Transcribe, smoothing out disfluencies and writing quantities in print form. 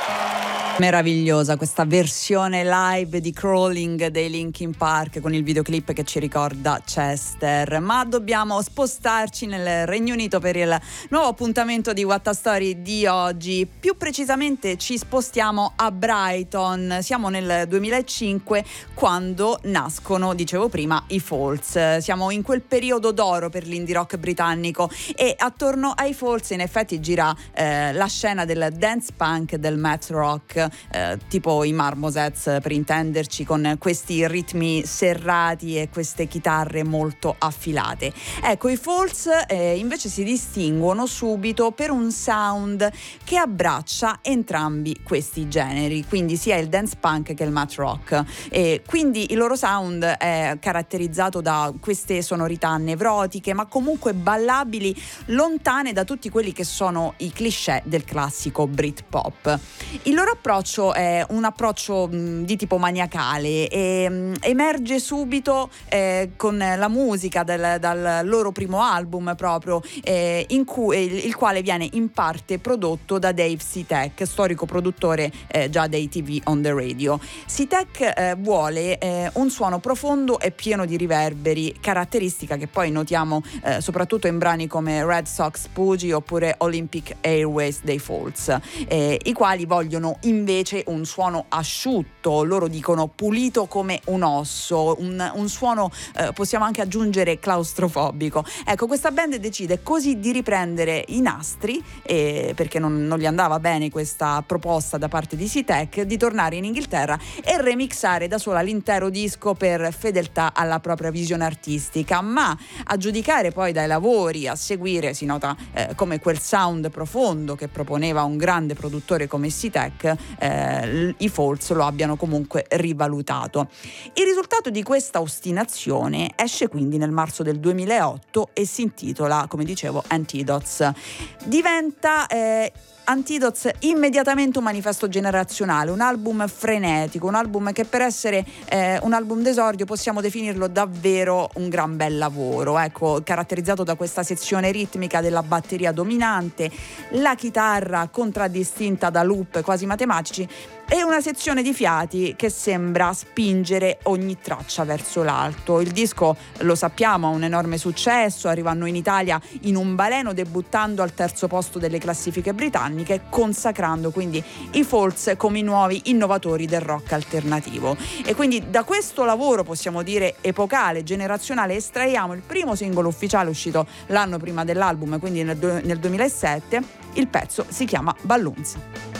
Meravigliosa questa versione live di Crawling dei Linkin Park con il videoclip che ci ricorda Chester. Ma dobbiamo spostarci nel Regno Unito per il nuovo appuntamento di What a Story di oggi. Più precisamente ci spostiamo a Brighton. Siamo nel 2005 quando nascono, dicevo prima, i Falls. Siamo in quel periodo d'oro per l'indie rock britannico e attorno ai Falls in effetti gira la scena del dance punk, del math rock, tipo i Marmosets per intenderci, con questi ritmi serrati e queste chitarre molto affilate. Ecco, i Falls invece si distinguono subito per un sound che abbraccia entrambi questi generi, quindi sia il dance punk che il math rock, e quindi il loro sound è caratterizzato da queste sonorità nevrotiche ma comunque ballabili, lontane da tutti quelli che sono i cliché del classico Britpop. Il loro approccio è un approccio di tipo maniacale e emerge subito con la musica dal loro primo album proprio, in cui il quale viene in parte prodotto da Dave Sitek, storico produttore già dei TV on the Radio. Sitek vuole un suono profondo e pieno di riverberi, caratteristica che poi notiamo soprattutto in brani come Red Sox Boogie oppure Olympic Airways dei Falls, i quali vogliono invece un suono asciutto, loro dicono pulito come un osso, un suono possiamo anche aggiungere claustrofobico. Ecco, questa band decide così di riprendere i nastri, perché non gli andava bene questa proposta da parte di Sitek, di tornare in Inghilterra e remixare da sola l'intero disco per fedeltà alla propria visione artistica, ma a giudicare poi dai lavori a seguire si nota come quel sound profondo che proponeva un grande produttore come Sitek, i Falls lo abbiano comunque rivalutato. Il risultato di questa ostinazione esce quindi nel marzo del 2008 e si intitola, come dicevo, Antidotes. Diventa Antidotes immediatamente un manifesto generazionale, un album frenetico, un album che per essere un album d'esordio possiamo definirlo davvero un gran bel lavoro, ecco, caratterizzato da questa sezione ritmica della batteria dominante, la chitarra contraddistinta da loop quasi matematici e una sezione di fiati che sembra spingere ogni traccia verso l'alto. Il disco, lo sappiamo, ha un enorme successo, arrivando in Italia in un baleno, debuttando al terzo posto delle classifiche britanniche, consacrando quindi i Falls come i nuovi innovatori del rock alternativo. E quindi da questo lavoro, possiamo dire epocale, generazionale, estraiamo il primo singolo ufficiale uscito l'anno prima dell'album, quindi nel 2007. Il pezzo si chiama Balloons.